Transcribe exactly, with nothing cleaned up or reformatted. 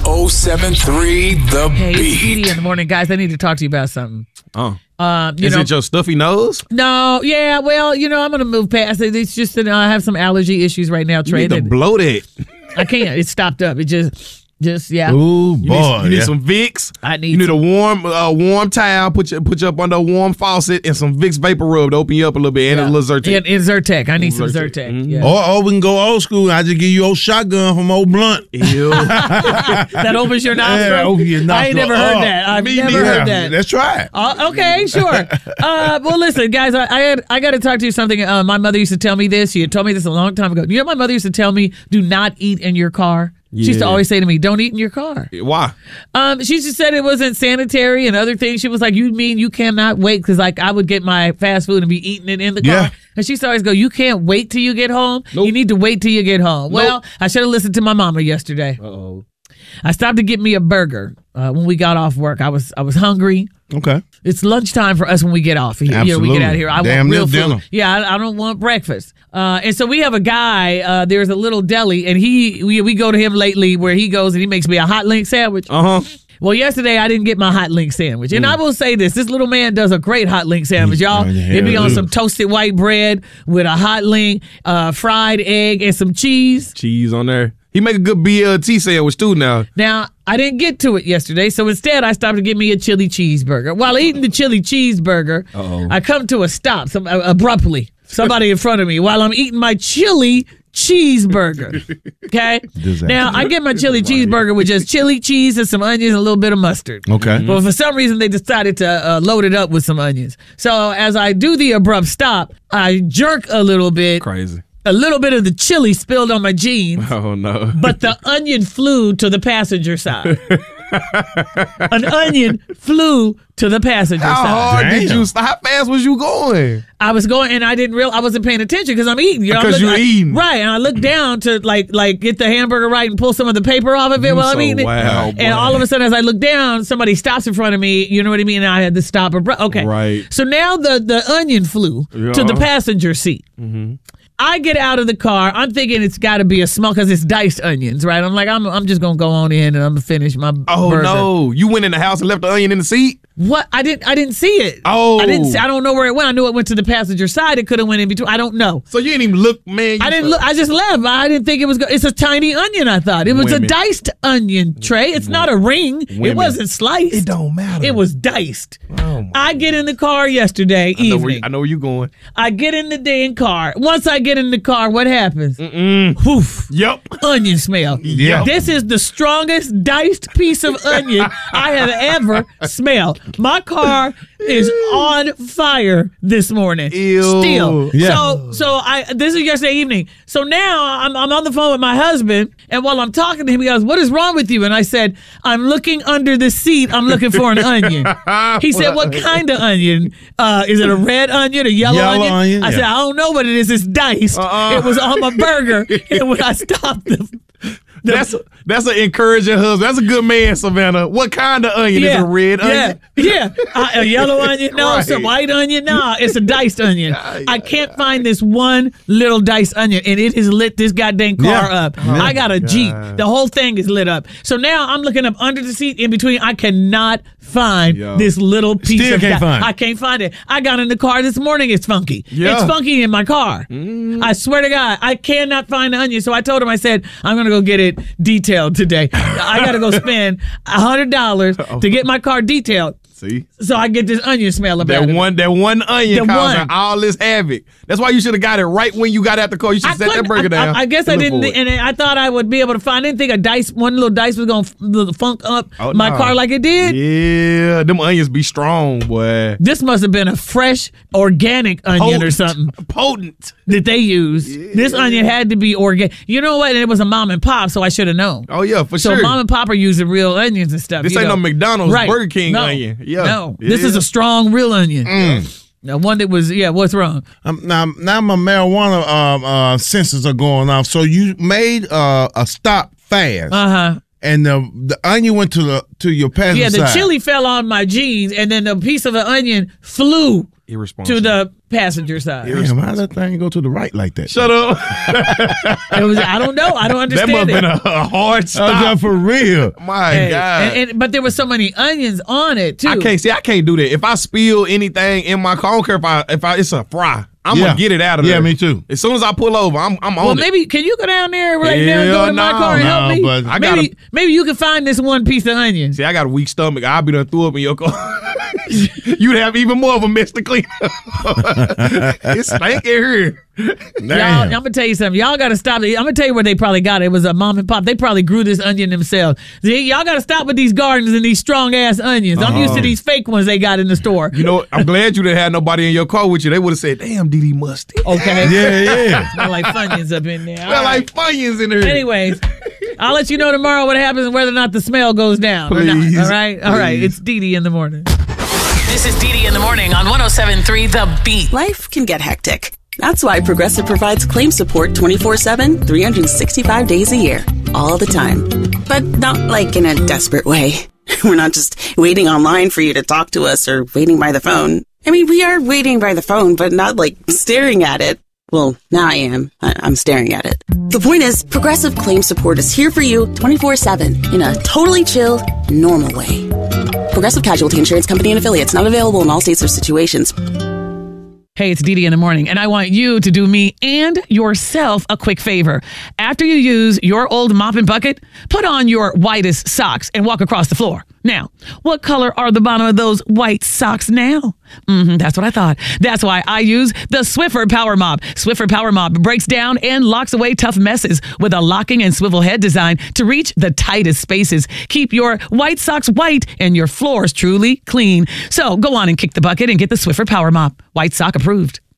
oh seven three The Hey, Beat. it's Edie in the morning, guys. I need to talk to you about something. Oh. Um, you Is know, it your stuffy nose? No, yeah, well, you know, I'm going to move past it. It's just that I have some allergy issues right now, Trey. You need to that- blow that. I can't. It stopped up. It just, just yeah. Ooh, You boy. need, you need yeah. some Vicks. I need You need some- a warm, uh, warm towel. Put you, put you up under a warm faucet and some Vicks vapor rub to open you up a little bit, and Yeah. a little Zyrtec. And, and Zyrtec. I need some Zyrtec. Zyrtec. Mhm. Yeah. Or, or we can go old school. I just give you old shotgun from old Blunt. Ew. That opens your nostril? Yeah, open your I ain't nostril never heard up. that. I've Me never neither. heard that. Let's try it. Uh, okay, sure. Uh, well, listen, guys, I I, had, I got to talk to you something. Uh, my mother used to tell me this. She had told me this a long time ago. You know, my mother used to tell me, do not eat in your car. She used to Yeah. always say to me, don't eat in your car. Why? Um, she just said it wasn't sanitary and other things. She was like, you mean you cannot wait? Because, like, I would get my fast food and be eating it in the car. Yeah. And she used to always go, you can't wait till you get home. Nope. You need to wait till you get home. Well, Nope. I should have listened to my mama yesterday. Uh-oh. I stopped to get me a burger uh, when we got off work. I was I was hungry. Okay. It's lunchtime for us when we get off here. You know, we Absolutely. get out of here. I Damn want real near food. dinner. Yeah, I, I don't want breakfast. Uh, and so we have a guy. Uh, there's a little deli, and he we, we go to him lately where he goes and he makes me a hot link sandwich. Uh-huh. Well, yesterday I didn't get my hot link sandwich. And I will say this, this little man does a great hot link sandwich, y'all. Yeah, It'd be on yeah. some toasted white bread with a hot link, uh, fried egg, and some cheese. Cheese on there. He make a good B L T sandwich too now. Now, I didn't get to it yesterday, so instead I stopped to get me a chili cheeseburger. While eating the chili cheeseburger, Uh-oh. I come to a stop some, uh, abruptly. Somebody in front of me while I'm eating my chili cheeseburger. Okay? Disaster. Now, I get my chili cheeseburger with just chili cheese and some onions and a little bit of mustard. Okay. But for some reason, they decided to uh, load it up with some onions. So as I do the abrupt stop, I jerk a little bit. Crazy. A little bit of the chili spilled on my jeans. Oh, no. But the onion flew to the passenger side. An onion flew to the passenger How side. hard did Damn. you, how fast was you going? I was going and I didn't real I wasn't paying attention because I'm eating. You know, I'm Because looking- you're I- eating. right? And I look down to like like get the hamburger right and pull some of the paper off of it You while I'm so eating it. wild, And boy. all of a sudden, as I look down, somebody stops in front of me. You know what I mean? And I had to stop. Abru- okay, Right. So now the the onion flew Yeah. to the passenger seat. I get out of the car. I'm thinking it's got to be a small because it's diced onions, right? I'm like, I'm I'm just gonna go on in and I'm gonna finish my Oh, burger. no. You went in the house and left the onion in the seat? What? I didn't I didn't see it. Oh. I didn't. See, I don't know where it went. I knew it went to the passenger side. It could have went in between. I don't know. So you didn't even look, man. You I didn't look. I just left. I didn't think it was. Go- it's a tiny onion. I thought it was Women. a diced onion, Trey. It's not a ring. It Women. wasn't sliced. It don't matter. It was diced. Oh, my I get in the car yesterday I know, where, evening. I know where you going. I get in the dang car. Once I get in the car, what happens? Mm-mm. Poof. Yep. Onion smell. Yeah. This is the strongest diced piece of onion I have ever smelled. My car is on fire this morning. Ew. Still. Yeah. So so I this is yesterday evening. So now I'm I'm on the phone with my husband, and while I'm talking to him, he goes, "What is wrong with you?" And I said, "I'm looking under the seat. I'm looking for an onion." He said, "What kind of onion? Uh, is it a red onion, a yellow, Yellow onion?" onion, I yeah. said, "I don't know what it is. It's diced. Uh-uh. It was on my burger." And when I stopped the That's a, that's an encouraging husband. That's a good man, Savannah. What kind of onion? Is it a red onion? Yeah, yeah. Uh, a yellow onion? No. Right. It's a white onion? No. It's a diced onion. Yeah, I can't find this one little diced onion, and it has lit this goddamn car Yeah. up. I got a Jeep. God. The whole thing is lit up. So now I'm looking up under the seat in between. I cannot find Yo. this little piece Still of can't di- find it. I can't find it. I got in the car this morning. It's funky. Yeah. It's funky in my car. I swear to God, I cannot find the onion. So I told him, I said, I'm going to go get it detailed today. I got to go spend one hundred dollars to get my car detailed See? so I get this onion smell about That it. one, that one onion The causing one. all this havoc. That's why you should have got it right when you got out the car. You should I have set that couldn't- burger I- down. I, I guess I and look didn't, for it. and I thought I would be able to find. I didn't think a dice, one little dice was going to funk up Oh, my no. car like it did. Yeah, them onions be strong, boy. This must have been a fresh, organic onion or Potent. something Potent. that they used. This onion had to be organic. You know what? And it was a mom and pop, so I should have known. Oh yeah, for So sure. mom and pop are using real onions and stuff. This you ain't know. no McDonald's Right. Burger King no. onion. Yeah. No, Yeah. this is a strong real onion. Mm. Now, one that was, yeah, what's wrong? Um, now, now my marijuana uh, uh, sensors are going off. So you made uh, a stop fast, Uh huh. and the the onion went to the to your passenger Yeah, the side. chili fell on my jeans, and then the piece of the onion flew Irresponsible. to the passenger side. Damn, how that thing go to the right like that? Shut up. It was, I don't know. I don't That understand must have it. been a, a hard Oh, stop. yeah, for real. My Hey, God. and- and- but there were so many onions on it too. I can't see. I can't do that. If I spill anything in my car, I don't care if I if I it's a fry. I'm Yeah. gonna get it out of there. Yeah, me too. As soon as I pull over, I'm I'm Well, on it. maybe can you go down there right now and go Hell to my no. car and help No, me? but I maybe gotta- maybe you can find this one piece of onion. See, I got a weak stomach. I'll be done threw up in your car. You'd have even more of a mess to clean up. It's stank in here. Y'all, I'm gonna tell you something. Y'all gotta stop it. I'm gonna tell you where they probably got it. It was a mom and pop. They probably grew this onion themselves. See, y'all gotta stop with these gardens and these strong ass onions. I'm used to these fake ones they got in the store. You know, I'm glad you didn't have nobody in your car with you. They would have said, "Damn, D D musty." Okay. Yeah, yeah. Smell like Funyuns up in there. All Smell right. like Funyuns in here. Anyways, I'll let you know tomorrow what happens and whether or not the smell goes down or Please. not. All right? All right. Please. It's Dee Dee in the morning. This is Dee Dee in the morning on one oh seven point three The Beat. Life can get hectic. That's why Progressive provides claim support twenty-four seven, three hundred sixty-five days a year, all the time. But not like in a desperate way. We're not just waiting online for you to talk to us or waiting by the phone. I mean, we are waiting by the phone, but not like staring at it. Well, now I am. I- I'm staring at it. The point is, Progressive Claim Support is here for you twenty-four seven in a totally chill, normal way. Progressive Casualty Insurance Company and Affiliates, not available in all states or situations. Hey, it's Dee Dee in the morning, and I want you to do me and yourself a quick favor. After you use your old mop and bucket, put on your whitest socks and walk across the floor. Now, what color are the bottom of those white socks now? Mm-hmm, that's what I thought. That's why I use the Swiffer Power Mop. Swiffer Power Mop breaks down and locks away tough messes with a locking and swivel head design to reach the tightest spaces. Keep your white socks white and your floors truly clean. So go on and kick the bucket and get the Swiffer Power Mop. White sock approved.